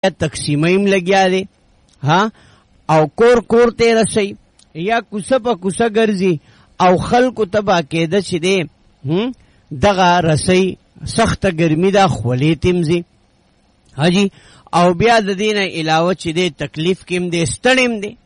تقسیمیم لګیا دی ها او کور کور ته رسي یا کوڅه په کوڅه ګرځي او خلکو ته باقاعده چې دی دغه رسي سخته ګرمي دا خولې تمځي حاجی او بیا د دینه علاوه چې دی تکلیف کم دی ستړیم دی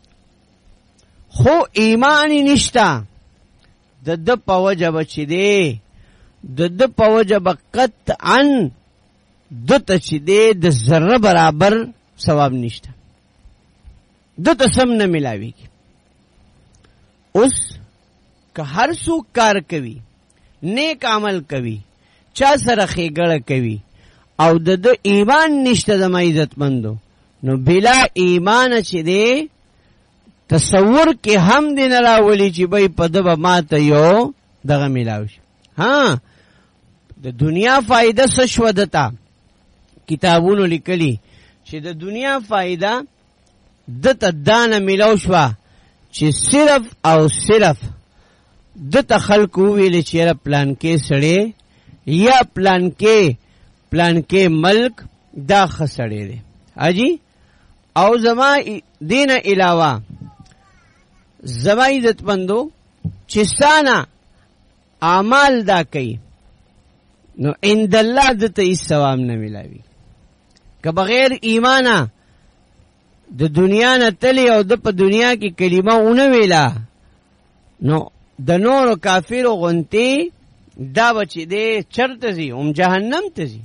خو ایمان نشتا د په وجه چې دی د په وجه قطعا دته چې دی د ذره برابر ثواب نشته دته سم نه ملاويږي اوس که هر څوک کار کوي نیک عمل کوي چا سره ښېګړه کوي او د ایمان نشته زما عزتمندو نو بلا ایمان چې دی تصور کې هم دی نه راولي چې بای په ده به ماته یو دغه میلاو شي ها د دنیا فایده څه شوه دته کتابونو لیکلي چې د دنیا فایده دته دانه میلاو شوه چې صرف او صرف دته خلکو وویلې چې یاره پلانکې سړی یا پلانکې ملک دا ښه سړی دی حاجي او زما دینه علاوه زما عزتمندو چې سانه اعمال دا کوي نو عند الله دته هیڅ ثواب نه ملاوي که بغیر ایمانه د دنیا نه تلی او د په دنیا کې کلمه ونه ویلا نو د نورو کافرو غونتی دا بچی دی چرته ځي جهنم ته ځي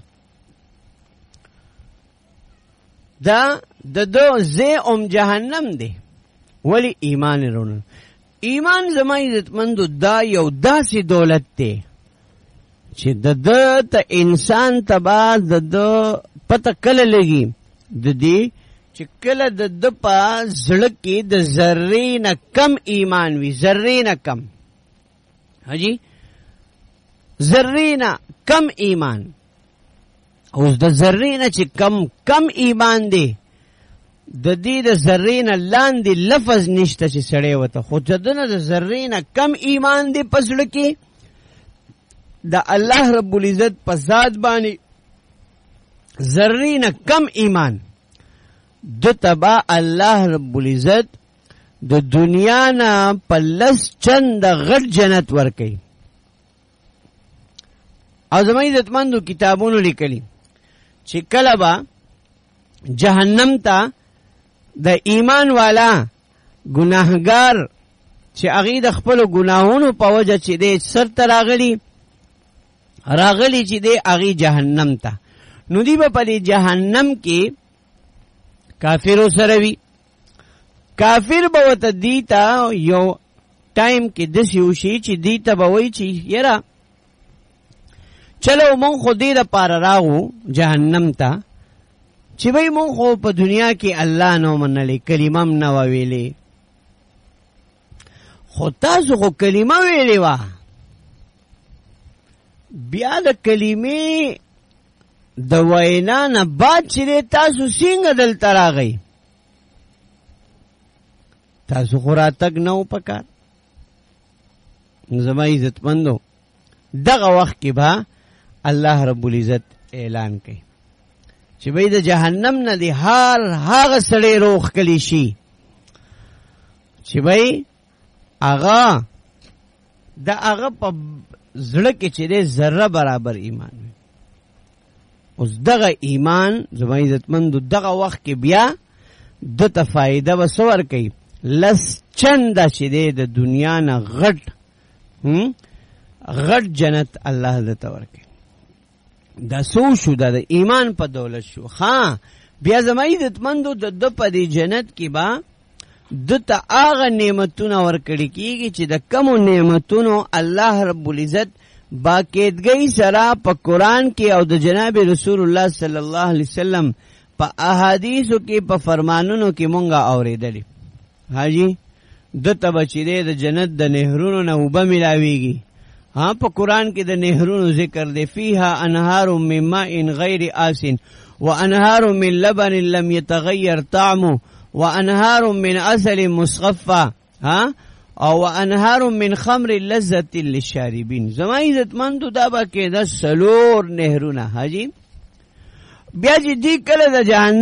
دا د دو ځای جهنم دی ولی ایمان رونو ایمان زما عزتمندو دا یو داسې دولت دی چې د انسان تبا د پته کله لګي د دې چې کله د په زړه کې د ذرې نه کم ایمان وي ذرې نه کم حاجی ذرې نه کم ایمان اوس د ذرې نه چې کم ایمان دی د دې د ذرې نه لاندې لفظ نشته چې سړی وته خو جدنه د ذرې نه کم ایمان دی په زړه کې د الله رب العزت په ذات باندې ذرې نه کم ایمان د تبا الله رب العزت د دنیا نه پلس چند غټ جنت ورکي او زما عزتمندو کتابونو لیکلي چې کله با جهنم ته د ایمان والا ګناهګار چې هغه د خپل ګناهونو په وجه چې د سر ته راغلی چې د هغه جهنم ته نو دی په دې جهنم کې کافرو سره وی کافر به وته دیتا یو ټایم کې دسی وشي چې دیتا به وای چې یرا چلو مون خو دې د پاره راغو جهنم ته چې وای مون خو په دنیا کې الله نو منلې کلمه نه ویلې خو تاسو خو کلمه ویلې وا بیا د کلمې د وینا نه بعد چې تاسو څنګه دلته راغی تاسو خو راتګ نه و پکار زما عزتمندو دغه وخت کې به الله رب العزت اعلان کوي چې به د جهنم نه دی هغه سړی روخ کلی شي چې به هغه د هغه په زړه کې چې دی ذره برابر ایمان وي اوس دغه ایمان زما عزتمندو دغه وخت کې بیا دته فایده به څه ورکوي لس چنده چې دی د دنیا نه غټ جنت الله دته ورکوي دا سو شو دا د ایمان په دولت شو ها بیا زما عزتمندو د په دې جنت کې با دته هغه نعمتونه ورکړي کیږي چې د کومو نعمتونو الله رب العزت باقاعدګۍ سره په قرآن کې او د جناب رسول الله صلی الله علیه وسلم په احادیثو کې په فرمانونو کې مونږه اورېدلې حاجی دته بچی د جنت د نهرونو نه وبه ملاویږي ها په قرآن کې د نهرونو ذکر دی فیها انهار من ماء غیر آسن وانهار من لبن لم يتغير طعمه وانهار من عسل مصفى ها او انهار من خمر لذة للشاربین زما عزتمندو دا به کې د سلور نهرونه حاجی بیا چې دی کله د جهنم